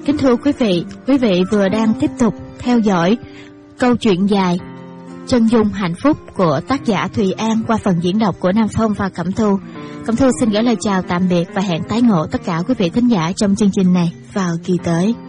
Kính thưa quý vị vừa đang tiếp tục theo dõi câu chuyện dài Chân dung hạnh phúc của tác giả Thùy An qua phần diễn đọc của Nam Phong và Cẩm Thu. Cẩm Thu xin gửi lời chào tạm biệt và hẹn tái ngộ tất cả quý vị thính giả trong chương trình này vào kỳ tới.